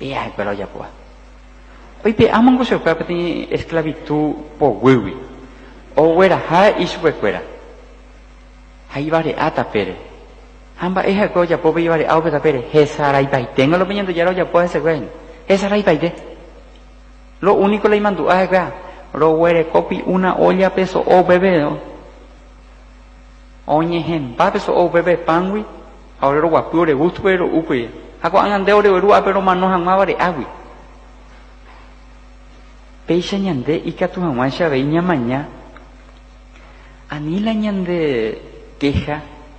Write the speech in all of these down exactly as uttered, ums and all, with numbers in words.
Pea pero ya pues. Hoy pe aman que se ocupa de esclavitud por huevi. O huera ha y su fuera. Ahí vale ata pere. Hamba es que ya puedo llevar a otra pere. Esa rai pai. Tengo lo peñando ya lo ya puede ser güey. Esa rai pai de. Lo único le mando a que lo huere copi una olla peso o bebé no. Oñe gen pa peso o bebé pangui. Ahora lo guapo de gusto pero upi. Ako angan de ore urua pero manos angma de agui. Peisa ñande y que tu mamá ya veía mañana. Anila ñande queja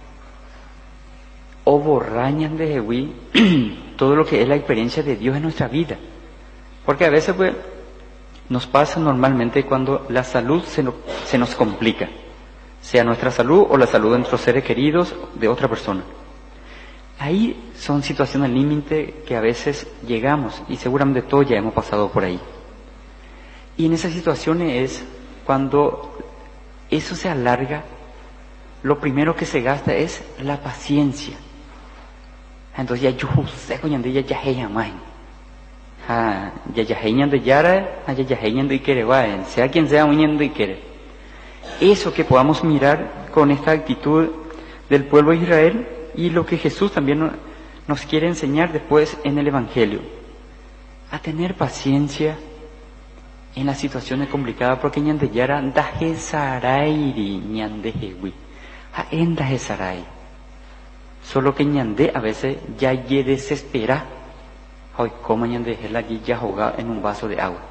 o borra ñande jehui todo lo que es la experiencia de Dios en nuestra vida. Porque a veces pues nos pasa normalmente cuando la salud se, no, se nos complica, sea nuestra salud o la salud de nuestros seres queridos de otra persona. Ahí son situaciones límite que a veces llegamos y seguramente todos ya hemos pasado por ahí. Y en esas situaciones es cuando eso se alarga, lo primero que se gasta es la paciencia. Entonces ya yo sé que ya ya ya más. Ah, ya ya ya de yara, ya ya ya de quiere va, sea quien sea un y quiere. Eso que podamos mirar con esta actitud del pueblo de Israel y lo que Jesús también nos quiere enseñar después en el Evangelio, a tener paciencia en las situaciones complicadas, porque ñande yara daje sarairi ñande jewi, a en daje sarai. Solo que ñande a veces ya ye desespera. Hoy como ñande la ya juega en un vaso de agua.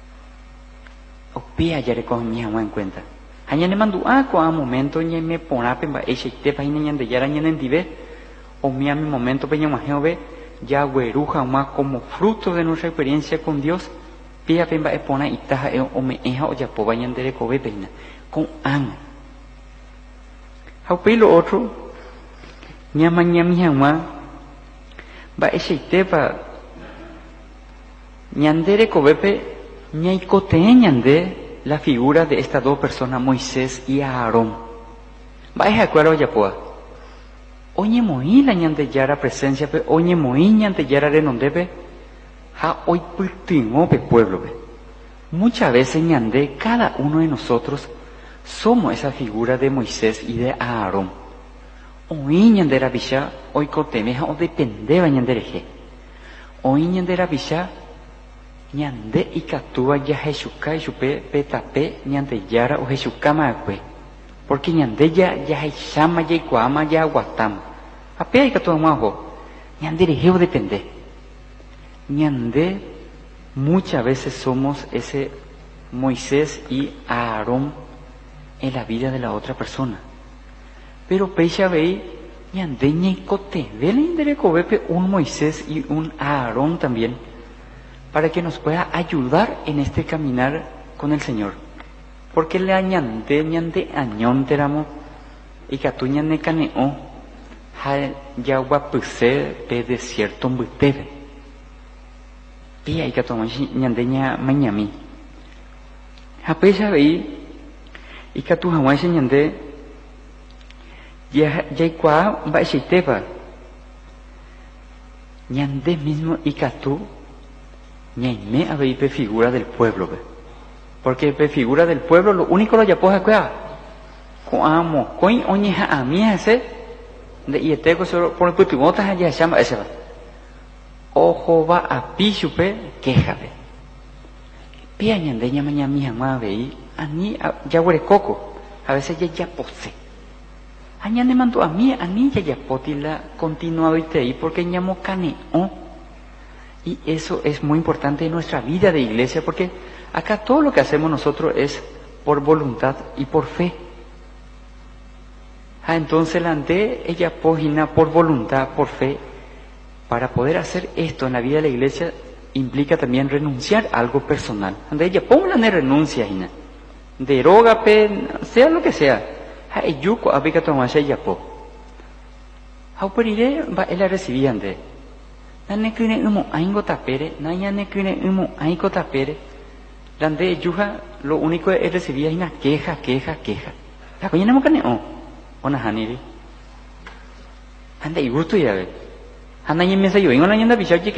O pia ya recoge mi agua en cuenta. Añane mandu a ko a momento ñe me pona pemba ese te pa ñande yara ñane ndive. O mi a mi momento peña majeo ve ya güeruja más como fruto de nuestra experiencia con Dios. Pia pemba e pona itaja e o me eja o ya po vayan de recobe peina con an. Au pelo otro ñama ñami ama va ese te pa ñandere cobepe ñaikote ñande la figura de estas dos personas, Moisés y Aarón. Va ese acuerdo ya poa. Oñe moí la ñande yara presencia pe, oñe moí ñande yara renondepe, ha hoy pultimo pe pueblo pe. Muchas veces ñande cada uno de nosotros somos esa figura de Moisés y de Aarón. Oí ñande rabisha, hoy cotemeja o depende va ñande reje. Oí ñande rabisha, ñande y catúa ya Jesúca y chupe petape ñande yara o Jesúca macue. Porque ñande ya ya llama ya guama ya guatam. Ape y catúa majo. Ñande reje o depende. Ñande muchas veces somos ese Moisés y Aarón en la vida de la otra persona. Pero pecha vei ñande ñecote vele inderecovepe un Moisés y un Aarón también, para que nos pueda ayudar en este caminar con el Señor. Porque le añande ñande añón teramo y catuña ne caneo ha yagua puse pe desierto mbuteve. Pia y catuña ñande ña mañami. Ha pecha vei y catu hawaise ñande ya ya kwa va shiteva ñande mismo y catu ñaime habéis pe figura del pueblo, pe. Porque pe figura del pueblo lo único lo ya poja cuea coamo coin oñeja a mí ese de ieteco solo por putimota ya llama ese va ojo va a pichupe quejabe pia ñande ña maña mi ama vei ani ya huere coco a veces ya ya pose añane mando a mí a mí ya ya potila continuado y te ahí porque ñamo caneo. Y eso es muy importante en nuestra vida de iglesia, porque acá todo lo que hacemos nosotros es por voluntad y por fe. Ah, entonces la ante ella pogina por voluntad, por fe. Para poder hacer esto en la vida de la iglesia implica también renunciar a algo personal. Ande ella ponga la renuncia, hina. Derógape, sea lo que sea. Ah, yuko abica tomasha ya po. Ah, por iré va él la recibían de. Nane kune umo aingo tapere, nayane kune umo aingo tapere. Lande yuja, lo único es recibir una queja, queja, queja. La coña no cane o, ona haniri. Anda y gusto ya ve. Anda y me sa yo, ingo na yanda bichachi